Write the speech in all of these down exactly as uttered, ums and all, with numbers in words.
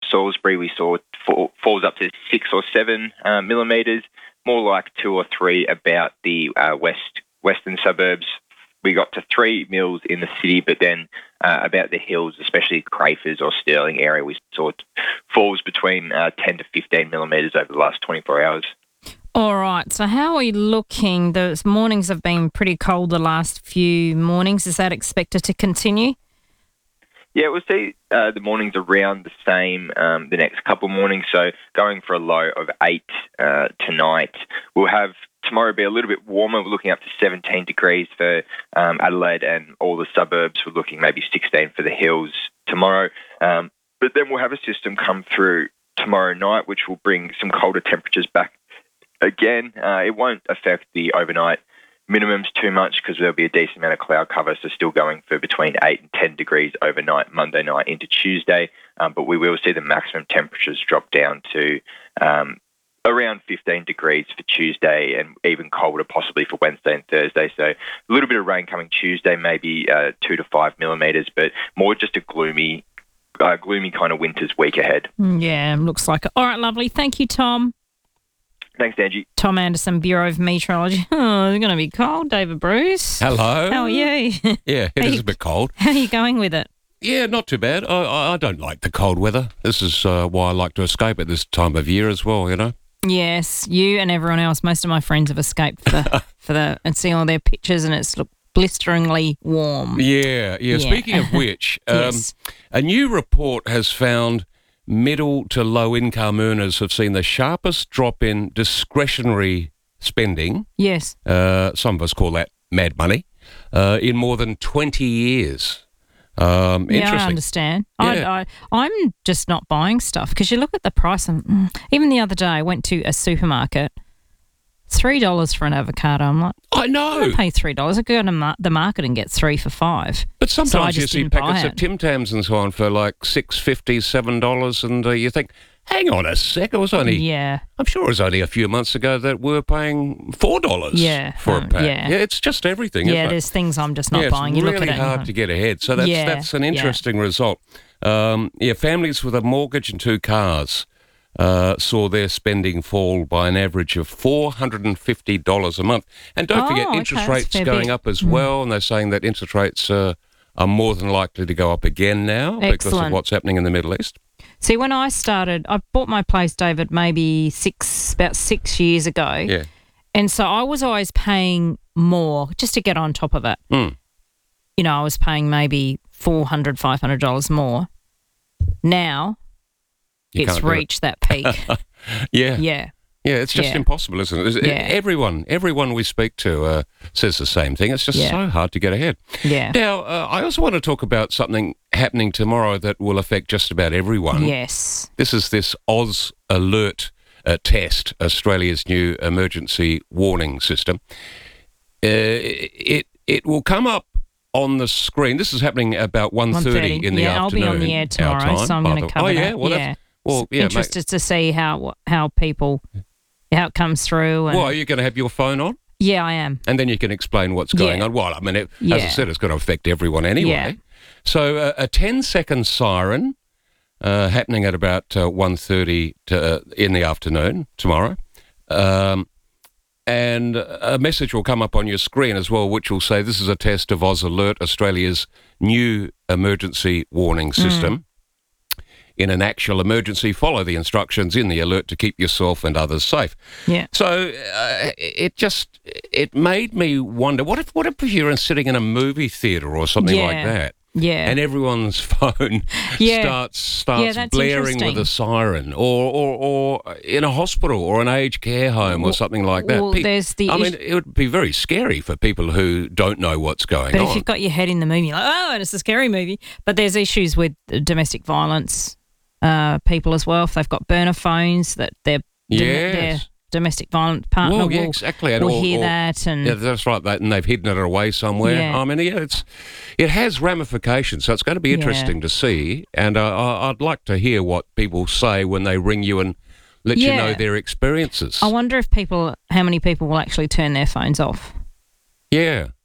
Salisbury, we saw fall, falls up to six or seven uh, millimetres, more like two or three about the uh, west western suburbs. We got to three mils in the city, but then uh, about the hills, especially Crayford or Stirling area, we saw falls between uh, ten to fifteen millimetres over the last twenty-four hours. All right. So how are we looking? The mornings have been pretty cold the last few mornings. Is that expected to continue? Yeah, we'll see uh, the mornings around the same um, the next couple of mornings. So going for a low of eight uh, tonight. We'll have tomorrow be a little bit warmer. We're looking up to seventeen degrees for um, Adelaide and all the suburbs. We're looking maybe sixteen for the hills tomorrow. Um, but then we'll have a system come through tomorrow night, which will bring some colder temperatures back again. Uh, it won't affect the overnight minimums too much because there'll be a decent amount of cloud cover, so still going for between eight and ten degrees overnight, Monday night into Tuesday. Um, but we will see the maximum temperatures drop down to um, around fifteen degrees for Tuesday and even colder possibly for Wednesday and Thursday. So a little bit of rain coming Tuesday, maybe uh, two to five millimetres, but more just a gloomy, uh, gloomy kind of winter's week ahead. Yeah, looks like it. All right, lovely. Thank you, Tom. Thanks, Angie. Tom Anderson, Bureau of Meteorology. Oh, it's going to be cold, David Bruce. Hello. How are you? Yeah, it How is you, a bit cold. How are you going with it? Yeah, not too bad. I, I, I don't like the cold weather. This is uh, why I like to escape at this time of year as well, you know. Yes, you and everyone else. Most of my friends have escaped for the, for the and see all their pictures, and it's look blisteringly warm. Yeah, yeah. Yeah. Speaking of which, um, Yes. a new report has found middle to low income earners have seen the sharpest drop in discretionary spending. Yes. Uh, some of us call that mad money, uh, in more than twenty years. Um, Yeah, interesting. I understand. Yeah. I, I, I'm just not buying stuff because you look at the price. And mm, even the other day, I went to a supermarket, three dollars for an avocado. I'm like, I I know. don't pay three dollars. I could go to ma- the market and get three for five. But So I sometimes you just see didn't buy packets of it. Tim Tams and so on for like six fifty, seven dollars, and uh, you think, hang on a sec, it was only. Yeah. I'm sure it was only a few months ago that we were paying four dollars. Yeah, for um, a pack. yeah. It's just everything. Yeah, isn't it? there's things I'm just not yeah, buying. It's You really look at it hard and to get ahead. So that's Yeah, that's an yeah. interesting result. Um, yeah, families with a mortgage and two cars uh, saw their spending fall by an average of four hundred fifty dollars a month. And don't Oh, forget, okay, interest that's a rates fair going bit. up as Mm. well, and they're saying that interest rates uh, are more than likely to go up again now because of Excellent. what's happening in the Middle East. See, when I started, I bought my place, David, maybe six, about six years ago. Yeah. And so I was always paying more just to get on top of it. Mm. You know, I was paying maybe four hundred dollars, five hundred dollars more. Now You it's can't do it. reached that peak. Yeah. Yeah. Yeah, it's just Yeah. impossible, isn't it? It's- Yeah. Everyone, everyone we speak to uh, says the same thing. It's just Yeah. so hard to get ahead. Yeah. Now, uh, I also want to talk about something happening tomorrow that will affect just about everyone. Yes. This is this Oz Alert uh, test, Australia's new emergency warning system. Uh, it it will come up on the screen. This is happening about one thirty in the yeah, afternoon. I'll be on the air our tomorrow, time, so I'm by going the- to cover Oh, yeah? that. Well, yeah. that's, well, yeah, mate. Interested to see how how people, how it comes through. And Well, are you going to have your phone on? yeah, I am. And then you can explain what's going Yeah. on. Well, I mean, it, as I Yeah. said, it's going to affect everyone anyway. Yeah. So uh, a ten-second siren uh, happening at about uh, one thirty to, uh, in the afternoon tomorrow. Um, and a message will come up on your screen as well, which will say, this is a test of Oz Alert, Australia's new emergency warning system. In an actual emergency, follow the instructions in the alert to keep yourself and others safe. Yeah. So uh, it just it made me wonder, what if what if you're sitting in a movie theatre or something Yeah. like that, Yeah. and everyone's phone Yeah. starts starts Yeah, that's blaring with interesting. a siren, or, or or in a hospital or an aged care home or something like that. well, Pe- there's the I is- mean, it would be very scary for people who don't know what's going But on. if you've got your head in the movie, you're like, oh, and it's a scary movie. But there's issues with domestic violence uh, people as well. If they've got burner phones, that their, dom- Yes. their domestic violent partner Well, yeah, will, exactly. And will or- hear or- that. And Yeah, that's right. That, and they've hidden it away somewhere. Yeah. I mean, yeah, it's it has ramifications, so it's going to be interesting to see. And uh, I- I'd like to hear what people say when they ring you and let you Yeah. know their experiences. I wonder if people, how many people will actually turn their phones off. Yeah,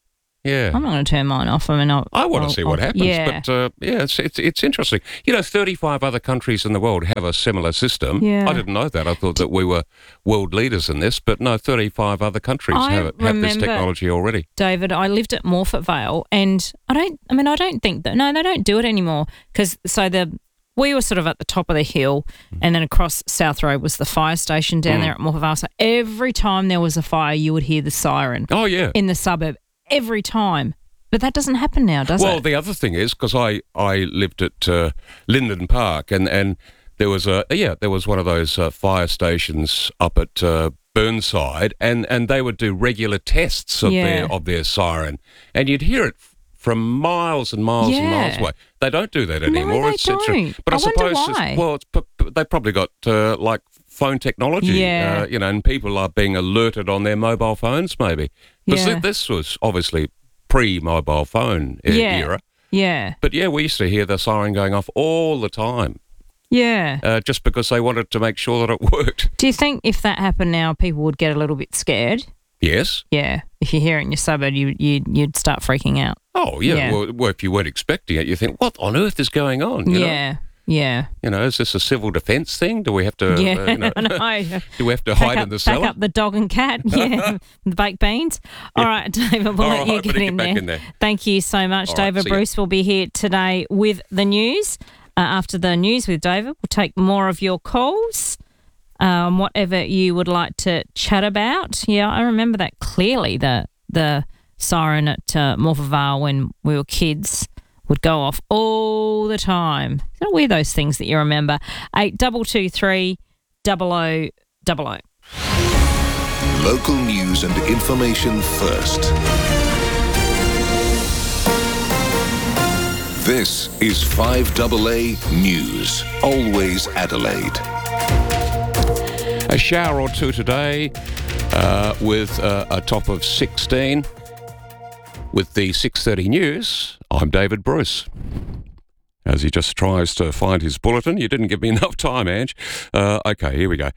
Yeah. I'm not going to turn mine off. I mean, I'll, I want I'll, to see what I'll, happens, yeah. but uh, yeah, it's, it's it's interesting. You know, thirty-five other countries in the world have a similar system. Yeah. I didn't know that. I thought that we were world leaders in this, but no, thirty-five other countries I have, have this remember, technology already. David, I lived at Morphett Vale, and I don't. I mean, I don't think that. No, they don't do it anymore because so the. We were sort of at the top of the hill, and then across South Road was the fire station down Mm. there at Morphett Vale. So every time there was a fire, you would hear the siren Oh yeah. in the suburb. Every time. But that doesn't happen now, does Well, it? the other thing is because I I lived at uh, Linden Park, and and there was a yeah there was one of those uh, fire stations up at uh, Burnside, and and they would do regular tests of Yeah. their of their siren, and you'd hear it from miles and miles and miles Yeah. away. They don't do that anymore. they it's, it's- don't. But I, I wonder suppose, why. It's, well, it's, p- p- they probably got uh, like phone technology, Yeah. uh, you know, and people are being alerted on their mobile phones, maybe. Because Yeah. this was obviously pre-mobile phone e- Yeah. era. Yeah. But yeah, we used to hear the siren going off all the time, Yeah. uh, just because they wanted to make sure that it worked. Do you think if that happened now, people would get a little bit scared? Yes. Yeah. If you hear it in your suburb, you, you, you'd start freaking out. Oh, yeah. Yeah. Well, well, if you weren't expecting it, you think, what on earth is going on? You know? yeah. Yeah. You know, is this a civil defence thing? Do we have to? Yeah. Uh, you know, I know. do we have to Pack hide up, in the pack cellar? up the dog and cat. Yeah. The baked beans. All right, David, we'll All let right, you I get better in, get back there. in there. Thank you so much, All right, David. see ya. Bruce will be here today with the news. Uh, after the news with David, we'll take more of your calls. Um, whatever you would like to chat about. Yeah, I remember that clearly, the the siren at uh, Morphett Vale when we were kids would go off all the time. Isn't it weird, those things that you remember? eight two two three, double oh double oh. Local news and information first. This is five A A News, always Adelaide. A shower or two today uh, with uh, a top of sixteen. With the six thirty news, I'm David Bruce. As he just tries to find his bulletin. You didn't give me enough time, Ange. Uh, okay, here we go.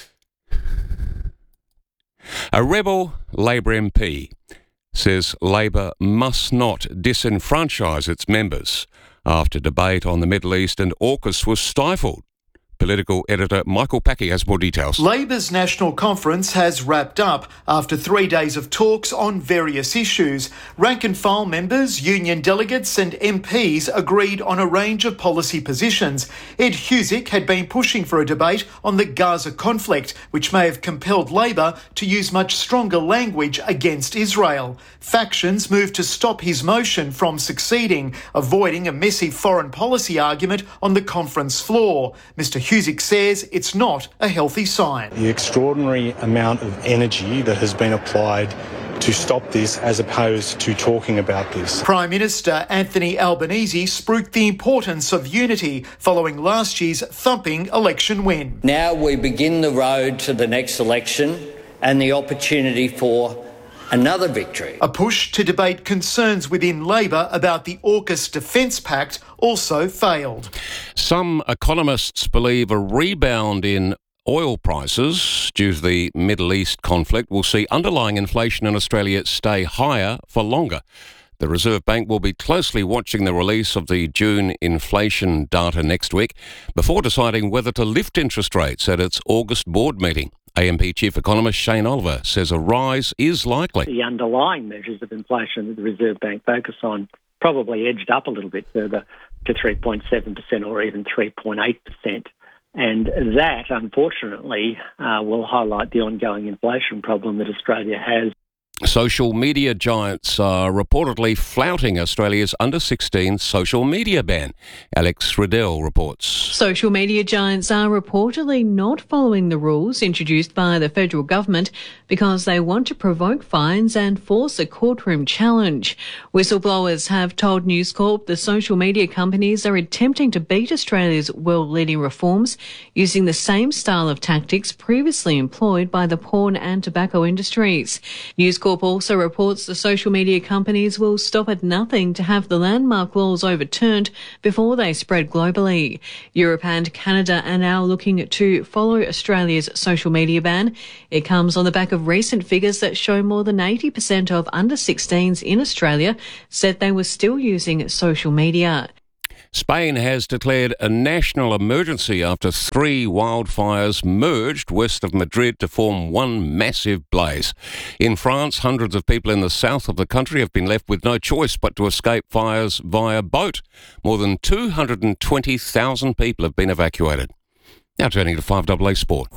A rebel Labor M P says Labor must not disenfranchise its members after debate on the Middle East and AUKUS was stifled. Political editor Michael Packy has more details. Labor's National Conference has wrapped up after three days of talks on various issues. Rank and file members, union delegates and M Ps agreed on a range of policy positions. Ed Husic had been pushing for a debate on the Gaza conflict, which may have compelled Labor to use much stronger language against Israel. Factions moved to stop his motion from succeeding, avoiding a messy foreign policy argument on the conference floor. Mister Husic says it's not a healthy sign. The extraordinary amount of energy that has been applied to stop this as opposed to talking about this. Prime Minister Anthony Albanese spruiked the importance of unity following last year's thumping election win. Now we begin the road to the next election and the opportunity for another victory. A push to debate concerns within Labor about the AUKUS Defence Pact also failed. Some economists believe a rebound in oil prices due to the Middle East conflict will see underlying inflation in Australia stay higher for longer. The Reserve Bank will be closely watching the release of the June inflation data next week before deciding whether to lift interest rates at its August board meeting. A M P Chief Economist Shane Oliver says a rise is likely. The underlying measures of inflation that the Reserve Bank focus on probably edged up a little bit further to three point seven percent or even three point eight percent. And that, unfortunately, uh, will highlight the ongoing inflation problem that Australia has. Social media giants are reportedly flouting Australia's under sixteen social media ban. Alex Riddell reports. Social media giants are reportedly not following the rules introduced by the federal government because they want to provoke fines and force a courtroom challenge. Whistleblowers have told News Corp the social media companies are attempting to beat Australia's world-leading reforms using the same style of tactics previously employed by the porn and tobacco industries. News Corp Corp also reports the social media companies will stop at nothing to have the landmark laws overturned before they spread globally. Europe and Canada are now looking to follow Australia's social media ban. It comes on the back of recent figures that show more than eighty percent of under sixteens in Australia said they were still using social media. Spain has declared a national emergency after three wildfires merged west of Madrid to form one massive blaze. In France, hundreds of people in the south of the country have been left with no choice but to escape fires via boat. More than two hundred twenty thousand people have been evacuated. Now turning to five double A Sport.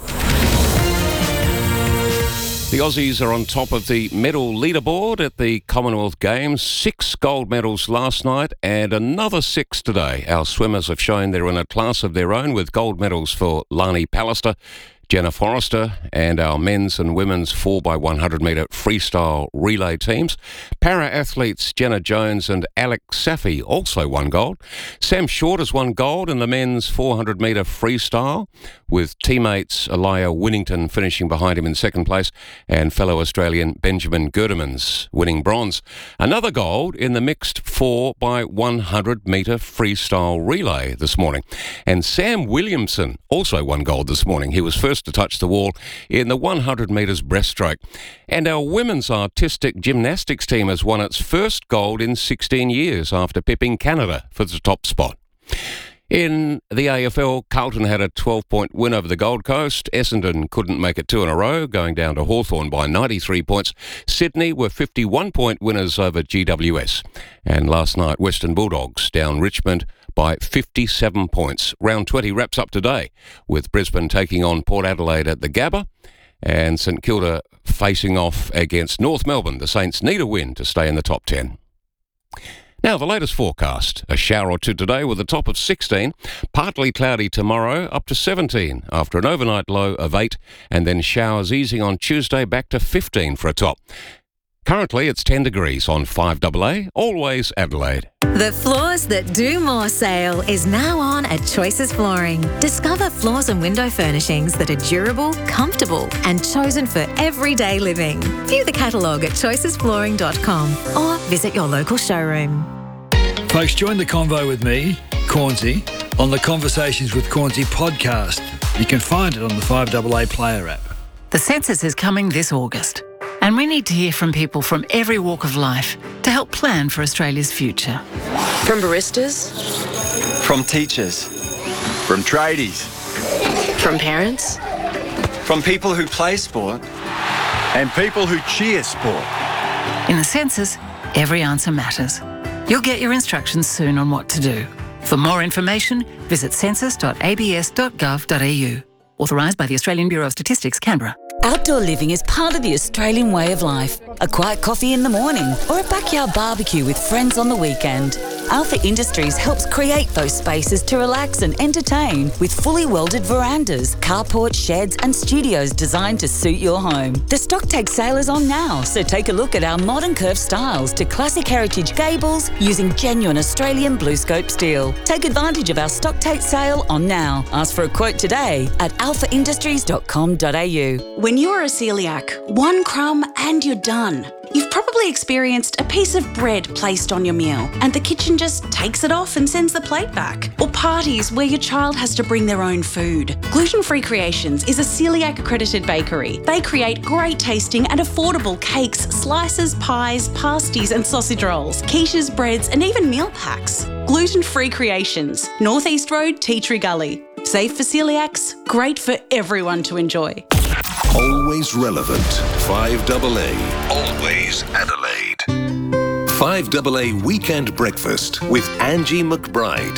The Aussies are on top of the medal leaderboard at the Commonwealth Games. Six gold medals last night and another six today. Our swimmers have shown they're in a class of their own with gold medals for Lani Pallister, Jenna Forrester and our men's and women's four by one hundred metre freestyle relay teams. Para-athletes Jenna Jones and Alex Safi also won gold. Sam Short has won gold in the men's four hundred metre freestyle, with teammates Elia Winnington finishing behind him in second place and fellow Australian Benjamin Gerdemans winning bronze. Another gold in the mixed four by one hundred metre freestyle relay this morning. And Sam Williamson also won gold this morning. He was first to touch the wall in the one hundred metres breaststroke. And our women's artistic gymnastics team has won its first gold in sixteen years after pipping Canada for the top spot. In the A F L, Carlton had a twelve-point win over the Gold Coast. Essendon couldn't make it two in a row, going down to Hawthorn by ninety-three points. Sydney were fifty-one-point winners over G W S. And last night, Western Bulldogs down Richmond by fifty-seven points. Round twenty wraps up today, with Brisbane taking on Port Adelaide at the Gabba and St Kilda facing off against North Melbourne. The Saints need a win to stay in the top ten. Now, the latest forecast. A shower or two today with a top of sixteen. Partly cloudy tomorrow, up to seventeen after an overnight low of eight. And then showers easing on Tuesday, back to fifteen for a top. Currently, it's ten degrees on five double A, always Adelaide. The Floors That Do More sale is now on at Choices Flooring. Discover floors and window furnishings that are durable, comfortable and chosen for everyday living. View the catalogue at choices flooring dot com or visit your local showroom. Folks, join the convo with me, Cornsey, on the Conversations with Cornsey podcast. You can find it on the five double A Player app. The census is coming this August, and we need to hear from people from every walk of life to help plan for Australia's future. From baristas, from teachers, from tradies, from parents, from people who play sport, and people who cheer sport. In the census, every answer matters. You'll get your instructions soon on what to do. For more information, visit census dot a b s dot gov dot a u. Authorised by the Australian Bureau of Statistics, Canberra. Outdoor living is part of the Australian way of life. A quiet coffee in the morning or a backyard barbecue with friends on the weekend. Alpha Industries helps create those spaces to relax and entertain with fully welded verandas, carports, sheds and studios designed to suit your home. The stock take sale is on now, so take a look at our modern curved styles to classic heritage gables using genuine Australian BlueScope steel. Take advantage of our stock take sale on now. Ask for a quote today at alpha industries dot com dot a u. When you're a celiac, one crumb and you're done. You've probably experienced a piece of bread placed on your meal and the kitchen just takes it off and sends the plate back. Or parties where your child has to bring their own food. Gluten Free Creations is a celiac accredited bakery. They create great tasting and affordable cakes, slices, pies, pasties and sausage rolls, quiches, breads and even meal packs. Gluten Free Creations, North East Road, Tea Tree Gully. Safe for celiacs, great for everyone to enjoy. Always relevant. five double A. Always Adelaide. five double A Weekend Breakfast with Angie McBride.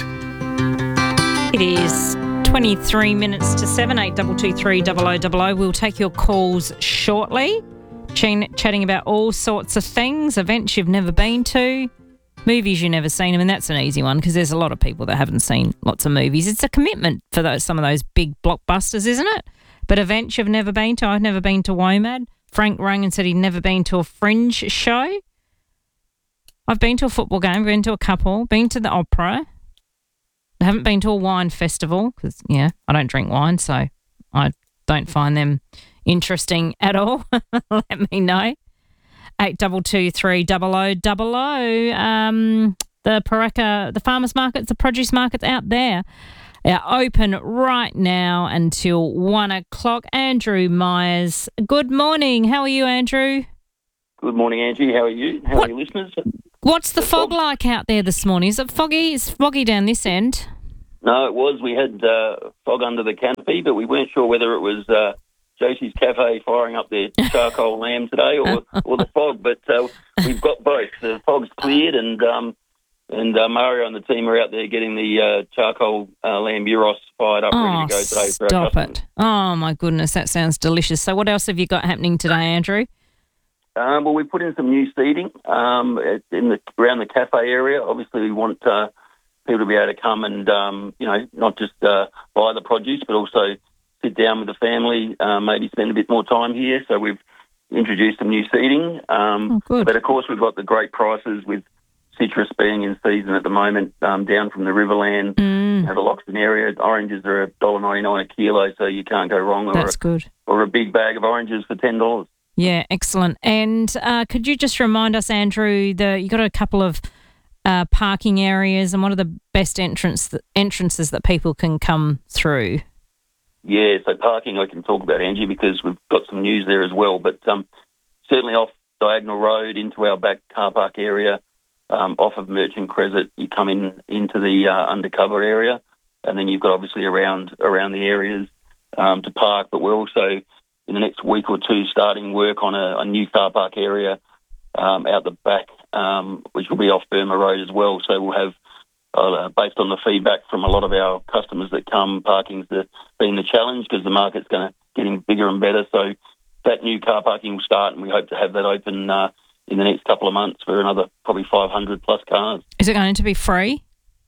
It is twenty-three minutes to seven, eight two two three double oh double oh. We'll take your calls shortly. Ch- chatting about all sorts of things, events you've never been to, movies you've never seen. I mean, that's an easy one because there's a lot of people that haven't seen lots of movies. It's a commitment for those some of those big blockbusters, isn't it? But events you've never been to. I've never been to WOMAD. Frank rang and said he'd never been to a Fringe show. I've been to a football game, been to a couple, been to the opera. I haven't been to a wine festival because, yeah, I don't drink wine, so I don't find them interesting at all. Let me know. eight two two three double oh double oh. Um, the Pareca, the farmers markets, the produce markets out there are open right now until one o'clock. Andrew Myers, good morning. How are you, Andrew? Good morning, Angie. How are you? How What- are your listeners? What's the fog like out there this morning? Is it foggy? It's foggy down this end. No, it was. We had uh, fog under the canopy, but we weren't sure whether it was uh, Josie's Cafe firing up their charcoal lamb today or, or the fog. But uh, we've got both. The fog's cleared, and um, and uh, Mario and the team are out there getting the uh, charcoal uh, lamb gyros fired up, ready Oh, to go today for our stop customers. it. Oh, my goodness, that sounds delicious. So what else have you got happening today, Andrew? Um, well, we put in some new seating um, at- in the around the cafe area. Obviously, we want uh, people to be able to come and um, you know not just uh, buy the produce, but also sit down with the family, uh, maybe spend a bit more time here. So we've introduced some new seating. Um, Oh, good. But of course, we've got the great prices with citrus being in season at the moment, um, down from the Riverland, Mm. you know, the Loxton area. Oranges are one dollar ninety-nine a kilo, so you can't go wrong. Or That's a, good. Or a big bag of oranges for ten dollars. Yeah, excellent. And uh, could you just remind us, Andrew, the you got a couple of uh, parking areas, and what are the best entrance entrances that people can come through? Yeah, so parking I can talk about, Angie, because we've got some news there as well. But um, certainly off Diagonal Road into our back car park area, um, off of Merchant Crescent, you come in into the uh, undercover area, and then you've got obviously around around the areas um, to park. But we're also in the next week or two starting work on a, a new car park area um, out the back, um, which will be off Burma Road as well. So we'll have, uh, based on the feedback from a lot of our customers that come, parking's the, been the challenge because the market's going to getting bigger and better. So that new car parking will start, and we hope to have that open uh, in the next couple of months for another probably five hundred plus cars. Is it going to be free?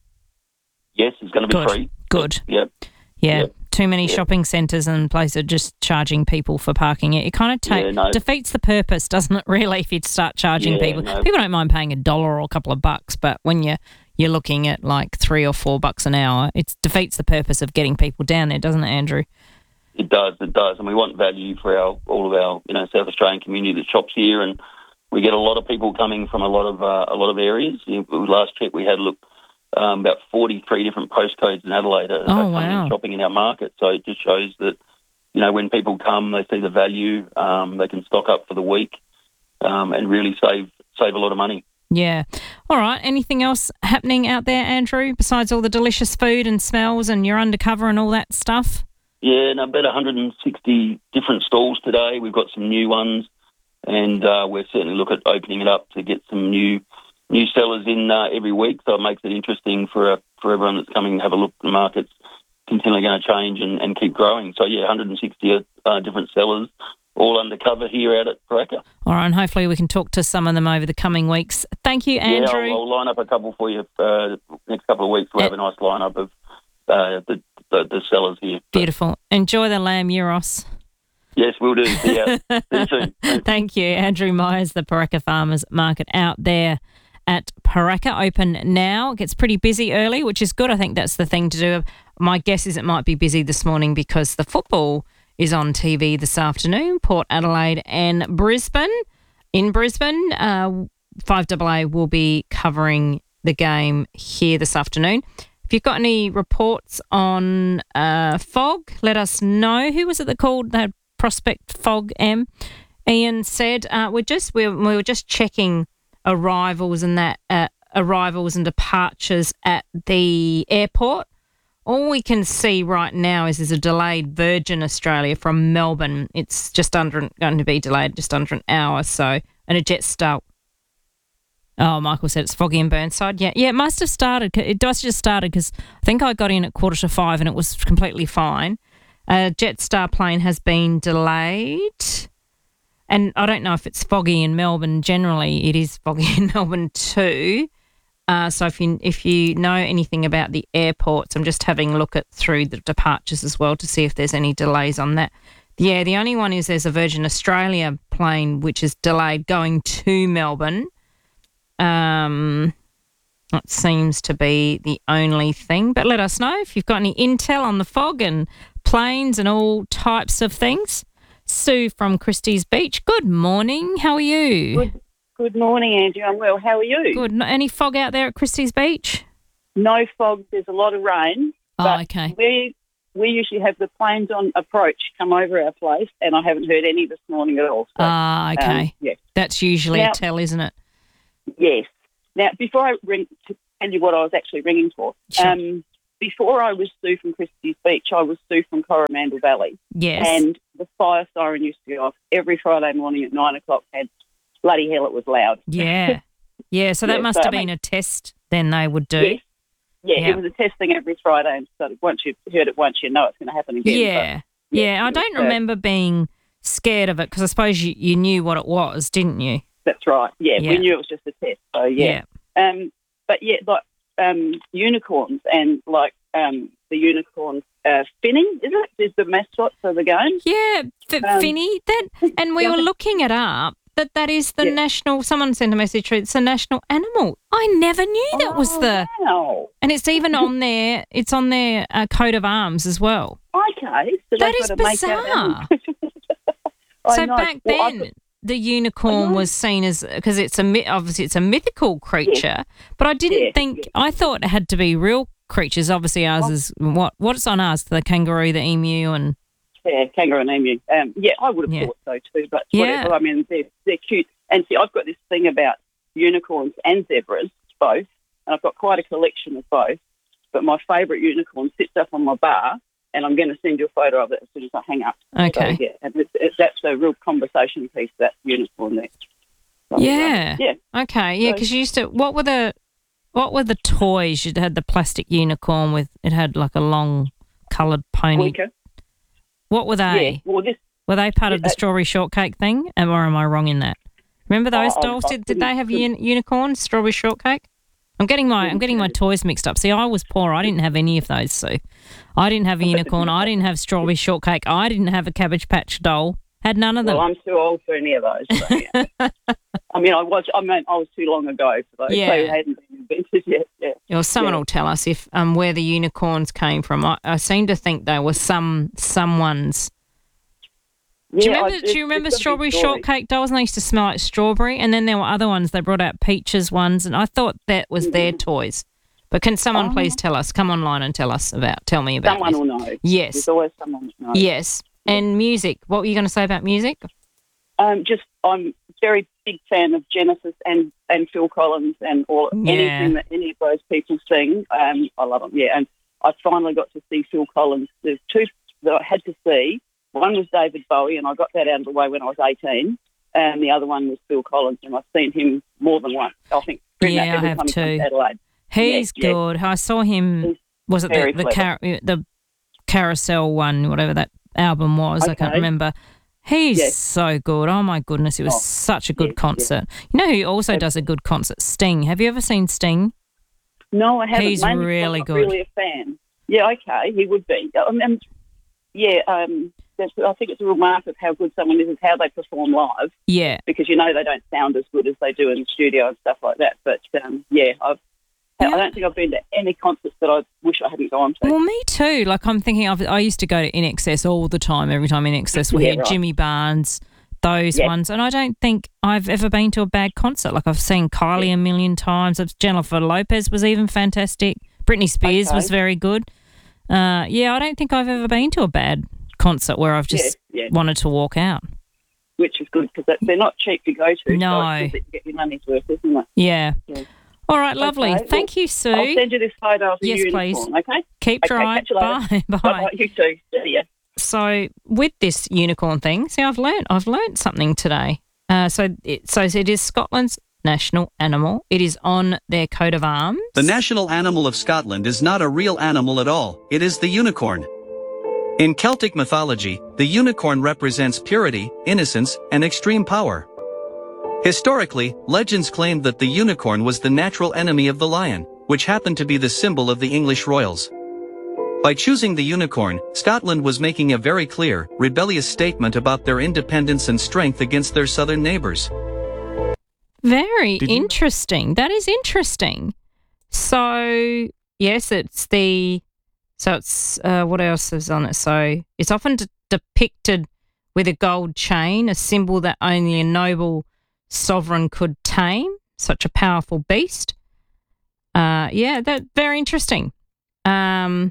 Yes, it's going to be Good. free. Good. Yep. Yeah. Yep. Too many Yep. shopping centres and places are just charging people for parking it. It kind of ta- Yeah, no. defeats the purpose, doesn't it, really, if you start charging Yeah, people. no. People don't mind paying a dollar or a couple of bucks, but when you're, you're looking at like three or four bucks an hour, it defeats the purpose of getting people down there, doesn't it, Andrew? It does, it does, and we want value for our all of our you know South Australian community that shops here, and we get a lot of people coming from a lot of uh, a lot of areas. You know, last check we had look um, about forty-three different postcodes in Adelaide are, Oh, are coming wow. and shopping in our market. So it just shows that you know when people come, they see the value, um, they can stock up for the week, um, and really save save a lot of money. Yeah. All right. Anything else happening out there, Andrew, besides all the delicious food and smells and you're undercover and all that stuff? Yeah, and about one hundred sixty different stalls today. We've got some new ones, and uh, we're certainly looking at opening it up to get some new new sellers in uh, every week. So it makes it interesting for uh, for everyone that's coming to have a look. The market's continually going to change and, and keep growing. So yeah, one hundred sixty uh, different sellers, all undercover here out at Pareca. All right. And hopefully we can talk to some of them over the coming weeks. Thank you, Andrew. Yeah, I'll, I'll line up a couple for you. Uh, next couple of weeks, we'll have a nice lineup of uh, the, the the sellers here. Beautiful. Enjoy the lamb gyros. Yes, we'll do. See ya. See you soon. Thank you. Andrew Myers, the Pareca Farmers Market out there at Pareca, open now. It gets pretty busy early, which is good. I think that's the thing to do. My guess is it might be busy this morning because the football is on T V this afternoon, Port Adelaide and Brisbane. In Brisbane, uh, five A A will be covering the game here this afternoon. If you've got any reports on uh, fog, let us know. Who was it that called that Prospect Fog M? Ian said uh, we're just we we were just checking arrivals and that uh, arrivals and departures at the airport. All we can see right now is there's a delayed Virgin Australia from Melbourne. It's just under going to be delayed just under an hour, so and a Jetstar. Oh, Michael said it's foggy in Burnside. Yeah, yeah, it must have started. It must have just started because I think I got in at quarter to five and it was completely fine. A Jetstar plane has been delayed, and I don't know if it's foggy in Melbourne. Generally, it is foggy in Melbourne too. Uh, so if you if you know anything about the airports, I'm just having a look at through the departures as well to see if there's any delays on that. Yeah, the only one is there's a Virgin Australia plane which is delayed going to Melbourne. Um, that seems to be the only thing. But let us know if you've got any intel on the fog and planes and all types of things. Sue from Christie's Beach. Good morning. How are you? Good, good morning, Angie. I'm well. How are you? Good. No- Any fog out there at Christie's Beach? No fog. There's a lot of rain. Oh, but okay. We we usually have the planes on approach come over our place, and I haven't heard any this morning at all. So, Ah, okay. Um, yes. That's usually Now- a tell, isn't it? Yes. Now, before I ring to tell you what I was actually ringing for, Sure. um, before I was Sue from Christie's Beach, I was Sue from Coromandel Valley. Yes. And the fire siren used to go off every Friday morning at nine o'clock, and bloody hell, it was loud. Yeah. Yeah, so that Yeah, must so, have I been mean- a test then they would do. Yes. Yeah, Yeah. it was a testing every Friday, and so once you've heard it once, you know it's going to happen again. Yeah. But, Yeah, I don't so- remember being scared of it because I suppose you, you knew what it was, didn't you? That's right. Yeah, Yeah. we knew it was just a test. So yeah. Um, but yeah, like um, unicorns and like um, the unicorn uh, finning, is it? Is the mascot for the game? Yeah, F- Um, Finny. That, and we yeah, I were think- looking it up. That that is the Yeah. national. Someone sent a message through. It's a national animal. I never knew that was the. Wow. And it's even on their. It's on their uh, coat of arms as well. Okay. So That they've is got to make that bizarre. I So know. back Well, I then, thought- the unicorn was seen as because it's a myth- obviously it's a mythical creature, but I didn't Yeah, think I thought it had to be real creatures. Obviously, ours is what what's on us: the kangaroo, the emu, and Yeah, kangaroo and emu. Um, yeah, I would have Yeah. thought so too, but Yeah. whatever. I mean, they're, they're cute. And see, I've got this thing about unicorns and zebras, both, and I've got quite a collection of both, but my favourite unicorn sits up on my bar, and I'm going to send you a photo of it as soon as I hang up. Okay. So, yeah, and it's, it's, that's a real conversation piece, that unicorn there. So, yeah, Yeah. okay, yeah. So- Because you used to. What were the what were the toys? You had the plastic unicorn with it had like a long coloured pony. Wonka. What were they? Yeah, well, this... Were they part of the uh, strawberry shortcake thing? Am- Or am I wrong in that? Remember those Oh, dolls? I Did, did couldn't- they have un- unicorns, strawberry shortcake? I'm getting my I'm getting my toys mixed up. See, I was poor. I didn't have any of those. So, I didn't have a unicorn. I didn't have strawberry shortcake. I didn't have a Cabbage Patch doll. Had none of them. Well, I'm too old for any of those. So, yeah. I mean, I was. I mean, I was too long ago for those. Yeah. They hadn't been invented yet. Yeah. Or someone Yeah. will tell us if um where the unicorns came from. I, I seem to think they were some someone's. Do you Yeah, I- remember? it's- do you remember it's got a strawberry big story. shortcake dolls? And they used to smell like strawberry. And then there were other ones. They brought out peaches ones, and I thought that was their toys. But can someone Oh. please tell us? Come online and tell us about. Tell me about. Someone this. will know. Yes. There's always someone that knows. Yes. And music. What were you going to say about music? Um, just I'm very big fan of Genesis and, and Phil Collins and all Yeah. anything that any of those people sing. Um, I love them. Yeah, and I finally got to see Phil Collins. There's two that I had to see. One was David Bowie, and I got that out of the way when I was eighteen. And the other one was Phil Collins, and I've seen him more than once. I think pretty Yeah, much I every have time he comes too. to Adelaide. He's Yeah, yeah. good. I saw him. Was it the very the, clever. car, the Carousel one, whatever that album was? I can't Okay. remember. He's Yes. so good. Oh my goodness, it was Oh, such a good yes, concert. You know who also does a good concert? Sting. Have you ever seen Sting? No, I haven't. He's Mainly because really I'm not good. Really a fan. Yeah, okay, he would be. Um, and yeah, um, that's, I think it's a real mark of how good someone is is how they perform live. Yeah. Because you know they don't sound as good as they do in the studio and stuff like that. But um, yeah, I've. I don't think I've been to any concerts that I wish I hadn't gone to. Well, me too. Like I'm thinking of. I used to go to In Excess all the time. Every time In Excess we Yeah, had right. Jimmy Barnes, those Yeah. ones, and I don't think I've ever been to a bad concert. Like I've seen Kylie a million times. Jennifer Lopez was even fantastic. Britney Spears Okay. was very good. Uh, yeah, I don't think I've ever been to a bad concert where I've just Yeah, yeah. wanted to walk out. Which is good because they're not cheap to go to. No. So it's good that you get your money's worth, isn't it? Yeah. Yeah. All right, lovely. Okay, Thank well, you, Sue. I'll send you this photo of the Yes, unicorn, please. okay? Keep Okay, trying. catch you later. Bye. Bye. Bye-bye. You too. See ya. So with this unicorn thing, see, I've learnt I've learnt something today. Uh, so it so it is Scotland's national animal. It is on their coat of arms. The national animal of Scotland is not a real animal at all, it is the unicorn. In Celtic mythology, the unicorn represents purity, innocence, and extreme power. Historically, legends claimed that the unicorn was the natural enemy of the lion, which happened to be the symbol of the English royals. By choosing the unicorn, Scotland was making a very clear, rebellious statement about their independence and strength against their southern neighbours. Very Did you- interesting. That is interesting. So yes, it's the so it's uh, what else is on it? So it's often de- depicted with a gold chain, a symbol that only a noble sovereign could tame. Such a powerful beast. Uh, yeah, that very interesting. Um,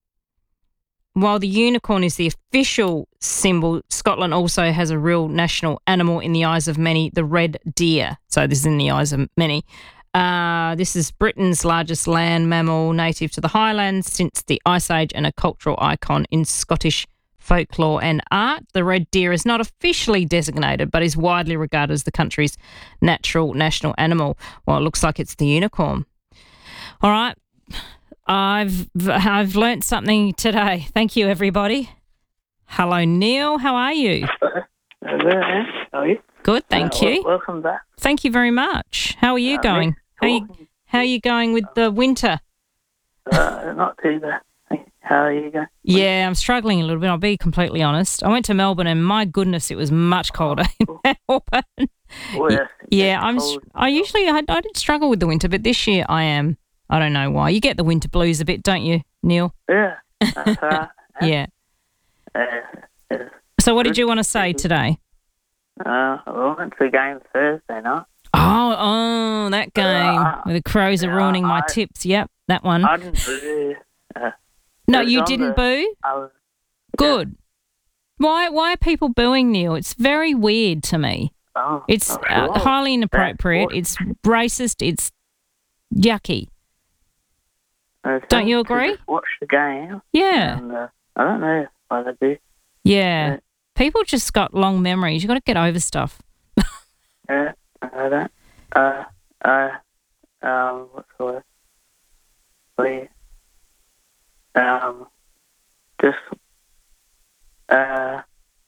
while the unicorn is the official symbol, Scotland also has a real national animal in the eyes of many, the red deer. So this is in the eyes of many. Uh, this is Britain's largest land mammal, native to the Highlands since the Ice Age and a cultural icon in Scottish folklore and art. The red deer is not officially designated, but is widely regarded as the country's natural national animal. Well, it looks like it's the unicorn. All right. I've I've learnt something today. Thank you, everybody. Hello, Neil. How are you? Hello, how are you? Good, thank uh, you. Welcome back. Thank you very much. How are you Uh, going? How are you, how are you going with the winter? Uh, not too bad. How are you going? Yeah, I'm struggling a little bit. I'll be completely honest. I went to Melbourne, and my goodness, it was much colder in Melbourne. Oh, yes, Yeah, I'm. s- I usually I, I don't struggle with the winter, but this year I am. I don't know why. You get the winter blues a bit, don't you, Neil? Yeah, that's right. Yeah. Uh, uh, So, what did you want to say today? uh, I went to a game Thursday night. Oh, oh, that game where the crows are ruining my I- tips. Yep, that one. I didn't boo. Uh, No, it was you on didn't the- boo? I was, Good. Why? Why are people booing Neil? It's very weird to me. oh, It's not uh, sure. highly inappropriate. It's racist. It's yucky. Uh, Don't so you to agree? just watch the game. Yeah. And, uh, I don't know why they do. Yeah. People just got long memories. You got to get over stuff. Yeah, I don't. Uh, uh, um, what's the word? We, um, just, uh,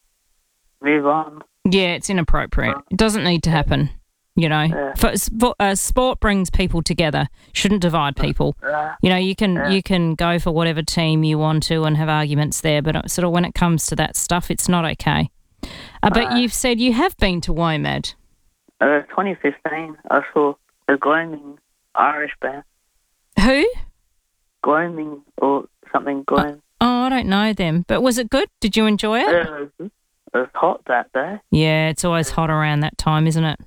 move on. Yeah, it's inappropriate. It doesn't need to happen. You know, Yeah. For, for, uh, sport brings people together. Shouldn't divide people. Uh, You know, you can Yeah. you can go for whatever team you want to and have arguments there, but sort of when it comes to that stuff, it's not okay. Uh, but Uh, you've said you have been to WOMAD. uh, twenty fifteen, I saw the Gloaming Irish band. Who? Gloaming or something, Gloam. Oh, I don't know them. But was it good? Did you enjoy it? Yeah, it was, it was hot that day. Yeah, it's always hot around that time, isn't it?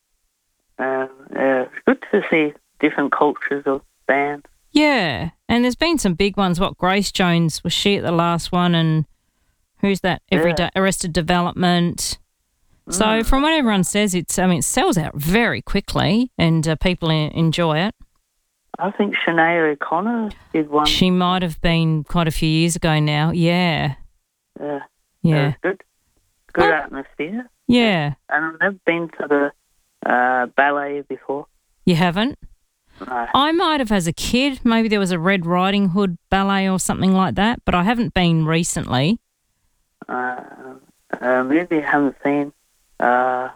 Um, yeah, it's good to see different cultures of bands. Yeah, and there's been some big ones. What, Grace Jones, was she at the last one? And who's that? Everyday Arrested Development. So Mm. from what everyone says, it's I mean, it sells out very quickly and uh, people en- enjoy it. I think Sinead O'Connor did one. She might have been quite a few years ago now. Yeah, Yeah. yeah, It was good. Good atmosphere. yeah. And I've never been to the uh, ballet before. You haven't? No. I might have as a kid. Maybe there was a Red Riding Hood ballet or something like that, but I haven't been recently. Uh, a movie I haven't seen uh,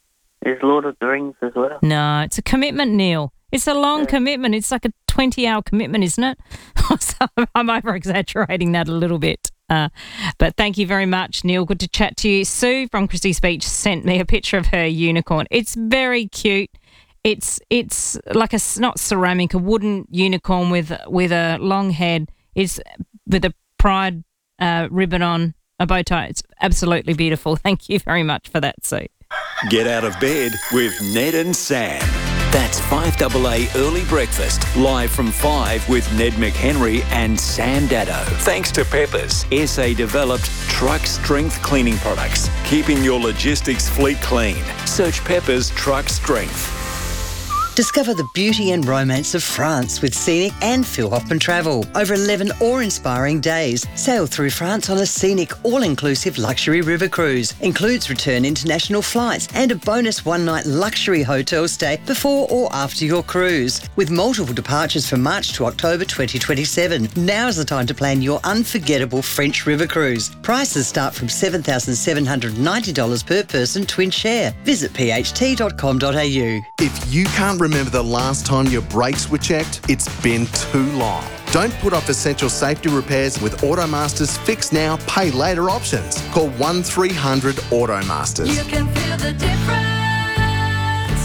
is Lord of the Rings as well. No, it's a commitment, Neil. It's a long commitment. It's like a twenty-hour commitment, isn't it? So I'm over-exaggerating that a little bit. Uh, but thank you very much, Neil. Good to chat to you. Sue from Christie's Beach sent me a picture of her unicorn. It's very cute. It's it's like a s- not ceramic, a wooden unicorn with with a long head. It's with a pride uh, ribbon on, a bow tie. It's absolutely beautiful. Thank you very much for that, Sue. Get out of bed with Ned and Sam. That's five A A Early Breakfast, live from five with Ned McHenry and Sam Daddo. Thanks to Peppers, S A-developed truck strength cleaning products, keeping your logistics fleet clean. Search Peppers Truck Strength. Discover the beauty and romance of France with Scenic and Phil Hoffman Travel. Over eleven awe-inspiring days. Sail through France on a scenic, all-inclusive luxury river cruise. Includes return international flights and a bonus one-night luxury hotel stay before or after your cruise. With multiple departures from March to October twenty twenty-seven. Now's the time to plan your unforgettable French river cruise. Prices start from seven thousand seven hundred ninety dollars per person twin share. Visit p h t dot com dot a u. If you can't remember the last time your brakes were checked, it's been too long. Don't put off essential safety repairs with Automaster's Fix Now, Pay Later options. Call one three hundred Automasters. You can feel the difference.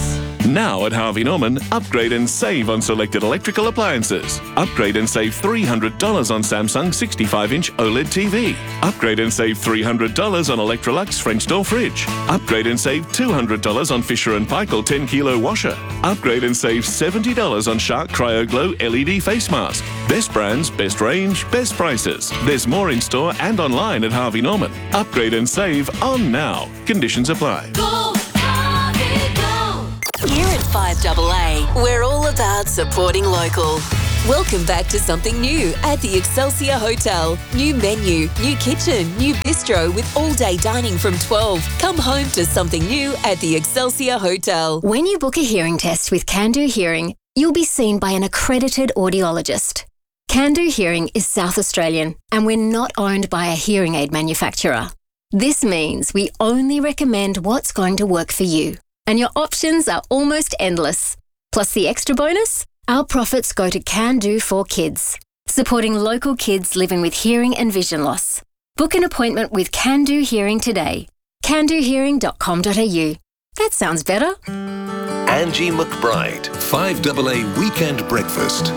Now at Harvey Norman, upgrade and save on selected electrical appliances. Upgrade and save three hundred dollars on Samsung sixty-five inch OLED T V. Upgrade and save three hundred dollars on Electrolux French door fridge. Upgrade and save two hundred dollars on Fisher and Paykel ten kilo washer. Upgrade and save seventy dollars on Shark Cryo Glow L E D face mask. Best brands, best range, best prices. There's more in store and online at Harvey Norman. Upgrade and save on now. Conditions apply. Go, Harvey, go. Here at five double A, we're all about supporting local. Welcome back to something new at the Excelsior Hotel. New menu, new kitchen, new bistro with all-day dining from twelve. Come home to something new at the Excelsior Hotel. When you book a hearing test with Can Do Hearing, you'll be seen by an accredited audiologist. Can Do Hearing is South Australian, and we're not owned by a hearing aid manufacturer. This means we only recommend what's going to work for you, and your options are almost endless. Plus the extra bonus? Our profits go to Can Do for Kids, supporting local kids living with hearing and vision loss. Book an appointment with Can Do Hearing today. can do hearing dot com dot a u. That sounds better. Angie McBride, five double A Weekend Breakfast.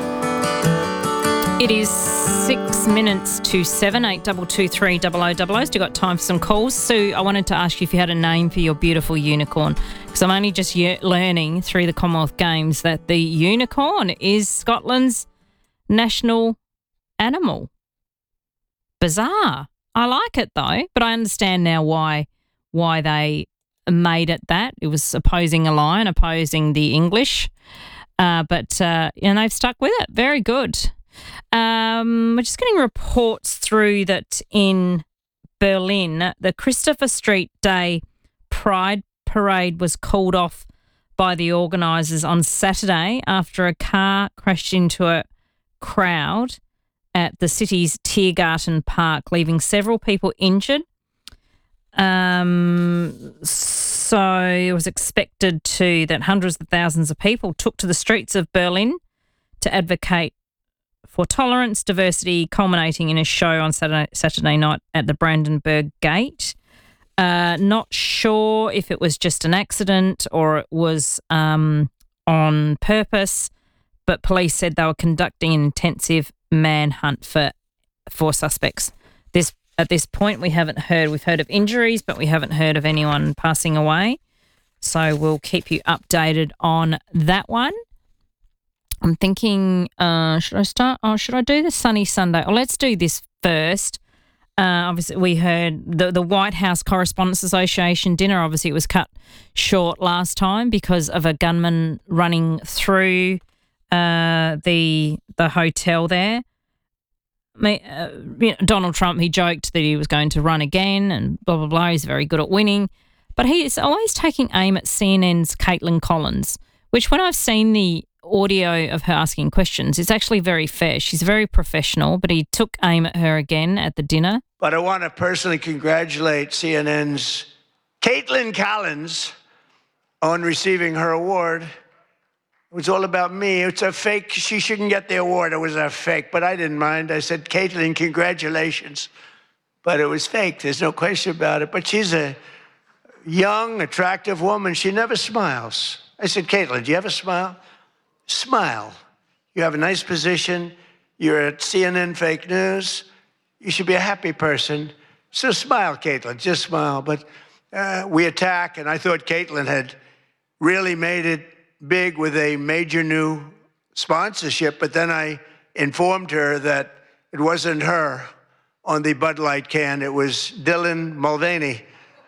It is six minutes to seven, eight double two three double o double o. Still got time for some calls. Sue, I wanted to ask you if you had a name for your beautiful unicorn, because I'm only just ye- learning through the Commonwealth Games that the unicorn is Scotland's national animal. Bizarre. I like it though, but I understand now why why they made it that. It was opposing a lion, opposing the English, uh, but uh, and they've stuck with it. Very good. Um, we're just getting reports through that in Berlin, the Christopher Street Day Pride Parade was called off by the organisers on Saturday after a car crashed into a crowd at the city's Tiergarten Park, leaving several people injured. Um, so it was expected to that hundreds of thousands of people took to the streets of Berlin to advocate for tolerance, diversity, culminating in a show on Saturday, Saturday night at the Brandenburg Gate. Uh, not sure if it was just an accident or it was um, on purpose, but police said they were conducting an intensive manhunt for for suspects. This at this point, we haven't heard. We've heard of injuries, but we haven't heard of anyone passing away. So we'll keep you updated on that one. I'm thinking, uh, should I start? Oh, should I do the Sunny Sunday? Oh, let's do this first. Uh, obviously, we heard the, the White House Correspondents Association dinner. Obviously, it was cut short last time because of a gunman running through uh, the the hotel there. I mean, uh, you know, Donald Trump, he joked that he was going to run again and blah, blah, blah. He's very good at winning. But he is always taking aim at C N N's Caitlin Collins, which when I've seen the audio of her asking questions, it's actually very fair. She's very professional, but he took aim at her again at the dinner. But I want to personally congratulate C N N's Caitlin Collins on receiving her award. It was all about me. It's a fake. She shouldn't get the award. It was a fake, but I didn't mind. I said, Caitlin, congratulations. But it was fake. There's no question about it. But she's a young, attractive woman. She never smiles. I said, Caitlin, do you have a smile? Smile. You have a nice position. You're at C N N Fake News. You should be a happy person. So smile, Caitlin. Just smile. But uh, we attack, and I thought Caitlin had really made it big with a major new sponsorship, but then I informed her that it wasn't her on the Bud Light can. It was Dylan Mulvaney.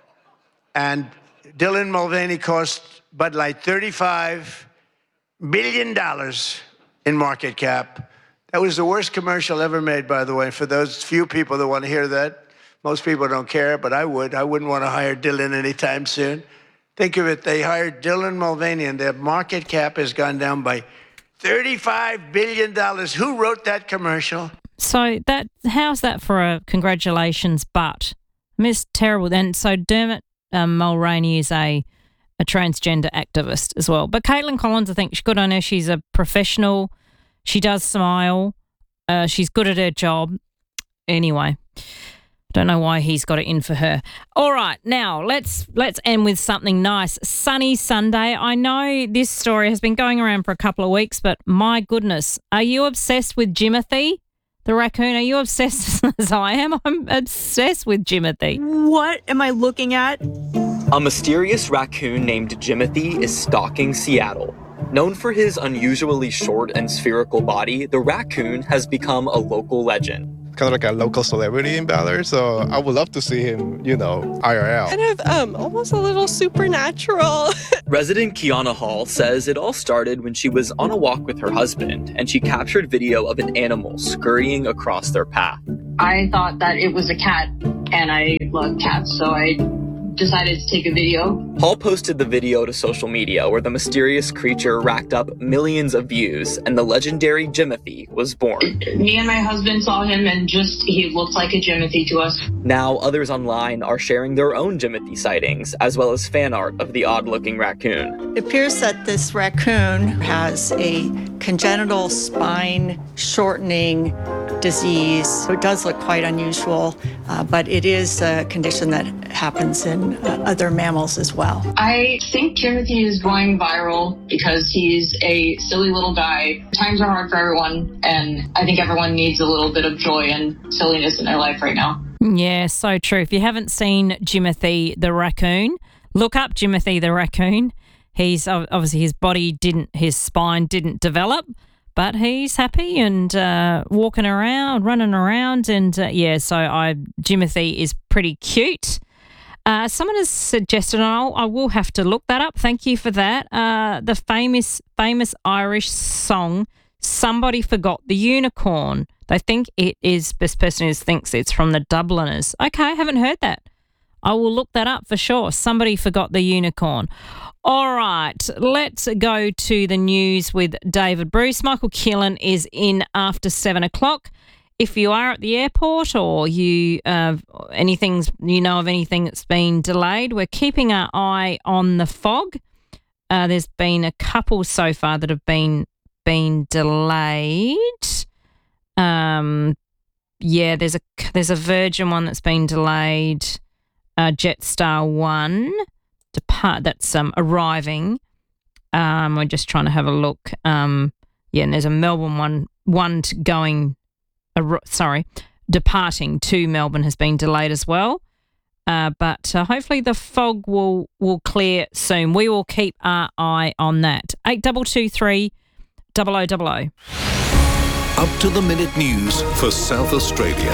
And Dylan Mulvaney cost Bud Light thirty-five billion dollars in market cap. That was the worst commercial ever made, by the way, for those few people that want to hear that. Most people don't care, but I would. I wouldn't want to hire Dylan anytime soon. Think of it, they hired Dylan Mulvaney, and their market cap has gone down by thirty-five billion dollars. Who wrote that commercial? So that how's that for a congratulations, but? I mean, it's terrible. And so Dermot um, Mulroney is a a transgender activist as well. But Caitlin Collins, I think, she's good on her. She's a professional. She does smile. Uh, she's good at her job. Anyway, Don't know why he's got it in for her. All right, now let's let's end with something nice. Sunny Sunday. I know this story has been going around for a couple of weeks, but my goodness, are you obsessed with Jimothy, the raccoon? Are you obsessed as I am? I'm obsessed with Jimothy. What am I looking at? A mysterious raccoon named Jimothy is stalking Seattle. Known for his unusually short and spherical body, the raccoon has become a local legend. Kind of like a local celebrity in Ballard, so I would love to see him, you know, I R L. Kind of um, almost a little supernatural. Resident Kiana Hall says it all started when she was on a walk with her husband, and she captured video of an animal scurrying across their path. I thought that it was a cat, and I love cats, so I decided to take a video. Hall posted the video to social media where the mysterious creature racked up millions of views and the legendary Jimothy was born. Me and my husband saw him and just, he looked like a Jimothy to us. Now others online are sharing their own Jimothy sightings as well as fan art of the odd-looking raccoon. It appears that this raccoon has a congenital spine shortening disease. So it does look quite unusual, uh, but it is a condition that happens in uh, other mammals as well. I think Jimothy is going viral because he's a silly little guy. Times are hard for everyone, and I think everyone needs a little bit of joy and silliness in their life right now. Yeah, so true. If you haven't seen Jimothy the raccoon, look up Jimothy the raccoon. He's obviously his body didn't, his spine didn't develop, but he's happy and uh, walking around, running around, and uh, yeah, so I Jimothy is pretty cute. Uh, someone has suggested, and I'll, I will have to look that up. Thank you for that. Uh, the famous, famous Irish song, "Somebody Forgot the Unicorn." They think it is. This person is thinks it's from the Dubliners. Okay, I haven't heard that. I will look that up for sure. Somebody forgot the unicorn. All right, let's go to the news with David Bruce. Michael Keelan is in after seven o'clock. If you are at the airport or you uh, anything's you know of anything that's been delayed, we're keeping our eye on the fog. Uh, there's been a couple so far that have been been delayed. Um, yeah, there's a there's a Virgin one that's been delayed. Uh, Jetstar one depart that's um arriving. Um, we're just trying to have a look. Um, yeah, and there's a Melbourne one one t- going. Uh, sorry, departing to Melbourne has been delayed as well. Uh, but uh, hopefully the fog will will clear soon. We will keep our eye on that. Eight double two three, double o double o. Up to the minute news for South Australia.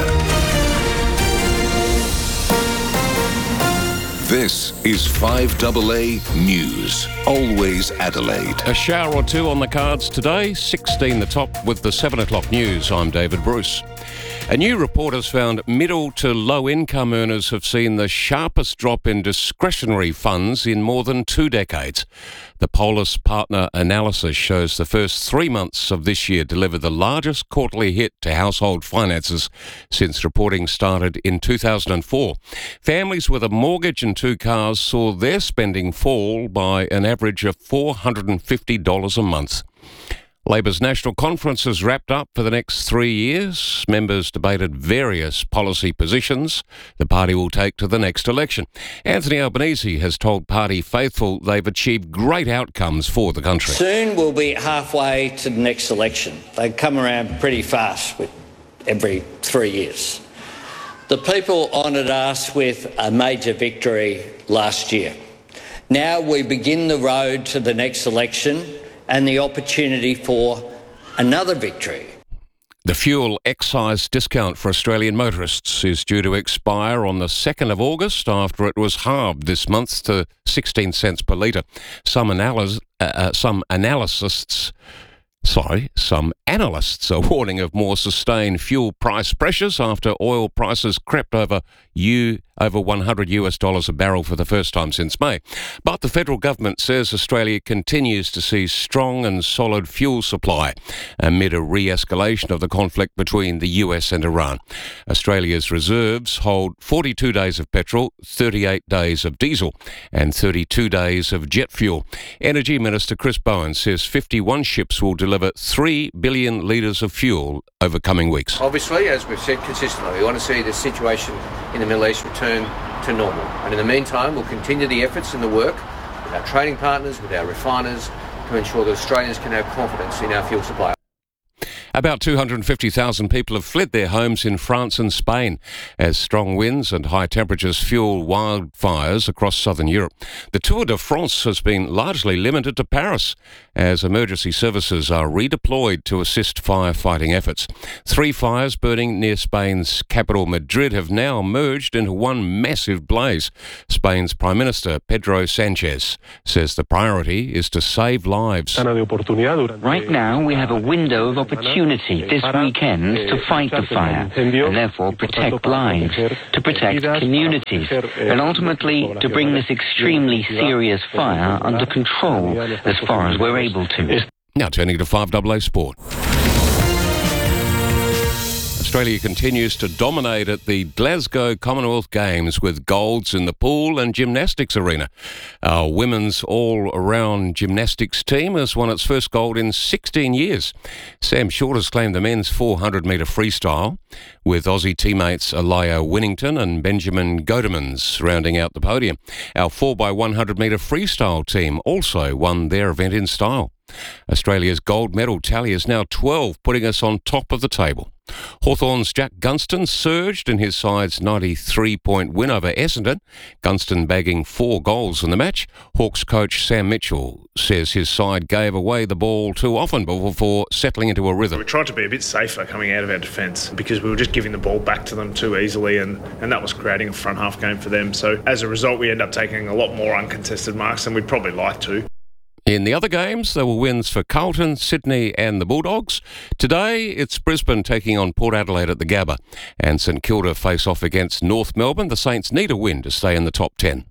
This is five A A News. Always Adelaide. A shower or two on the cards today. sixteen the top with the seven o'clock news. I'm David Bruce. A new report has found middle to low income earners have seen the sharpest drop in discretionary funds in more than two decades. The Polis Partner analysis shows the first three months of this year delivered the largest quarterly hit to household finances since reporting started in two thousand four. Families with a mortgage and two cars saw their spending fall by an average of four hundred fifty dollars a month. Labor's National Conference has wrapped up for the next three years. Members debated various policy positions the party will take to the next election. Anthony Albanese has told party faithful they've achieved great outcomes for the country. Soon we'll be halfway to the next election. They come around pretty fast with every three years. The people honoured us with a major victory last year. Now we begin the road to the next election and the opportunity for another victory. The fuel excise discount for Australian motorists is due to expire on the second of August after it was halved this month to sixteen cents per litre. Some, analysts, uh, uh, some analysts... Sorry, some analysts are warning of more sustained fuel price pressures after oil prices crept over U over one hundred US dollars a barrel for the first time since May. But the federal government says Australia continues to see strong and solid fuel supply amid a re-escalation of the conflict between the U S and Iran. Australia's reserves hold forty-two days of petrol, thirty-eight days of diesel and thirty-two days of jet fuel. Energy Minister Chris Bowen says fifty-one ships will deliver deliver three billion litres of fuel over coming weeks. Obviously, as we've said consistently, we want to see the situation in the Middle East return to normal. And in the meantime, we'll continue the efforts and the work with our trading partners, with our refiners, to ensure that Australians can have confidence in our fuel supply. About two hundred fifty thousand people have fled their homes in France and Spain as strong winds and high temperatures fuel wildfires across southern Europe. The Tour de France has been largely limited to Paris as emergency services are redeployed to assist firefighting efforts. Three fires burning near Spain's capital Madrid have now merged into one massive blaze. Spain's Prime Minister Pedro Sanchez says the priority is to save lives. Right now we have a window of opportunity this weekend to fight the fire and therefore protect lives, to protect communities, and ultimately to bring this extremely serious fire under control as far as we're able to. Now turning to five double A Sport. Australia continues to dominate at the Glasgow Commonwealth Games with golds in the pool and gymnastics arena. Our women's all-around gymnastics team has won its first gold in sixteen years. Sam Short has claimed the men's four hundred metre freestyle, with Aussie teammates Alaya Winnington and Benjamin Godemans rounding out the podium. Our four by one hundred metre freestyle team also won their event in style. Australia's gold medal tally is now twelve, putting us on top of the table. Hawthorn's Jack Gunston surged in his side's ninety-three point win over Essendon, Gunston bagging four goals in the match. Hawks coach Sam Mitchell says his side gave away the ball too often before settling into a rhythm. We tried to be a bit safer coming out of our defence because we were just giving the ball back to them too easily, and, and that was creating a front half game for them. So as a result, we end up taking a lot more uncontested marks than we'd probably like to. In the other games, there were wins for Carlton, Sydney and the Bulldogs. Today, it's Brisbane taking on Port Adelaide at the Gabba, and St Kilda face off against North Melbourne. The Saints need a win to stay in the top ten.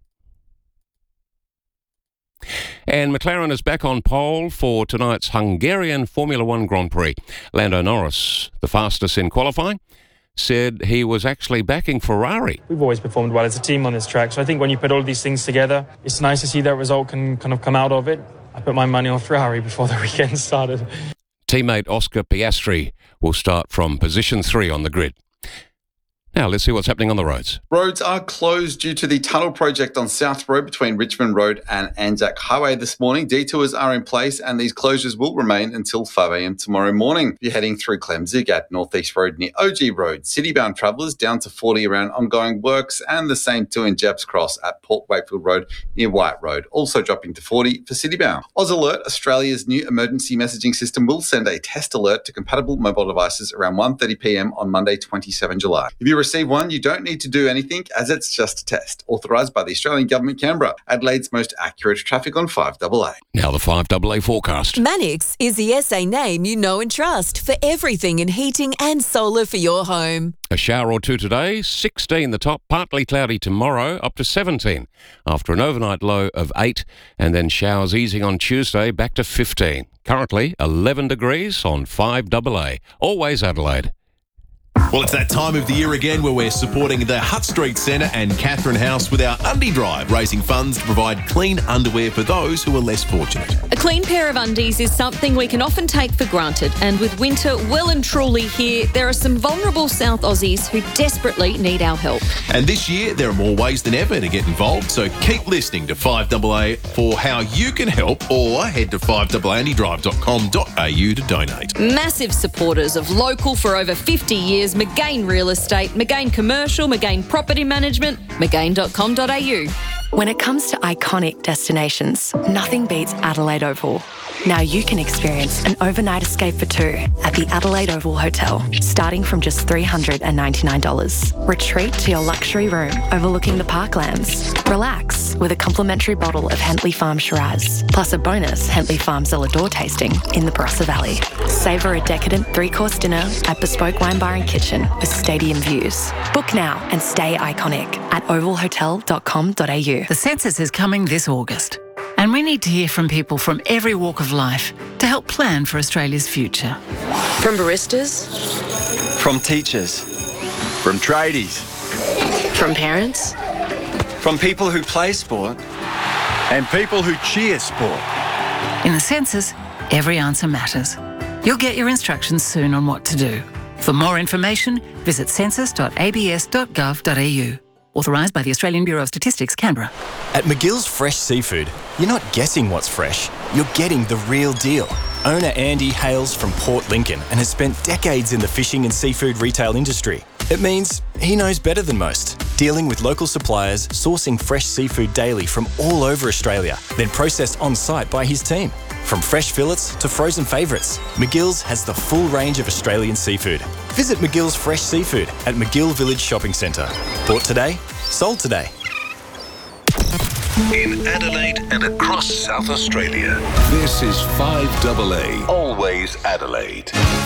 And McLaren is back on pole for tonight's Hungarian Formula One Grand Prix. Lando Norris, the fastest in qualifying, said he was actually backing Ferrari. We've always performed well as a team on this track, so I think when you put all these things together, it's nice to see that result can kind of come out of it. I put my money on Ferrari before the weekend started. Teammate Oscar Piastri will start from position three on the grid. Now, let's see what's happening on the roads. Roads are closed due to the tunnel project on South Road between Richmond Road and Anzac Highway this morning. Detours are in place and these closures will remain until five a m tomorrow morning. If you're heading through Clemzig at Northeast Road near O G Road, city-bound travellers down to forty around ongoing works, and the same too in Jepps Cross at Port Wakefield Road near White Road, also dropping to forty for city-bound. Oz Alert, Australia's new emergency messaging system, will send a test alert to compatible mobile devices around one thirty p m on Monday, the twenty-seventh of July. If you receive one, you don't need to do anything as it's just a test. Authorised by the Australian Government, Canberra. Adelaide's most accurate traffic on five double A. Now the five double A forecast. Manix is the S A name you know and trust for everything in heating and solar for your home. A shower or two today, sixteen the top, partly cloudy tomorrow, up to seventeen. After an overnight low of eight, and then showers easing on Tuesday, back to fifteen. Currently eleven degrees on five double A. Always Adelaide. Well, it's that time of the year again where we're supporting the Hutt Street Centre and Catherine House with our Undie Drive, raising funds to provide clean underwear for those who are less fortunate. A clean pair of undies is something we can often take for granted, and with winter well and truly here, there are some vulnerable South Aussies who desperately need our help. And this year, there are more ways than ever to get involved, so keep listening to five double A for how you can help, or head to five double a undie drive dot com dot a u to donate. Massive supporters of local for over fifty years, McGain Real Estate, McGain Commercial, McGain Property Management, McGain dot com dot a u. When it comes to iconic destinations, nothing beats Adelaide Oval. Now you can experience an overnight escape for two at the Adelaide Oval Hotel, starting from just three hundred ninety-nine dollars. Retreat to your luxury room overlooking the parklands. Relax with a complimentary bottle of Hentley Farm Shiraz, plus a bonus Hentley Farm Zellador tasting in the Barossa Valley. Savour a decadent three-course dinner at Bespoke Wine Bar and Kitchen with stadium views. Book now and stay iconic at oval hotel dot com dot a u. The census is coming this August, and we need to hear from people from every walk of life to help plan for Australia's future. From baristas, from teachers, from tradies, from parents, from people who play sport, and people who cheer sport. In the census, every answer matters. You'll get your instructions soon on what to do. For more information, visit census dot a b s dot gov dot a u. Authorised by the Australian Bureau of Statistics, Canberra. At McGill's Fresh Seafood, you're not guessing what's fresh, you're getting the real deal. Owner Andy hails from Port Lincoln and has spent decades in the fishing and seafood retail industry. It means he knows better than most, dealing with local suppliers, sourcing fresh seafood daily from all over Australia, then processed on-site by his team. From fresh fillets to frozen favourites, McGill's has the full range of Australian seafood. Visit McGill's Fresh Seafood at McGill Village Shopping Centre. Bought today, sold today. In Adelaide and across South Australia, this is five A A, always Adelaide.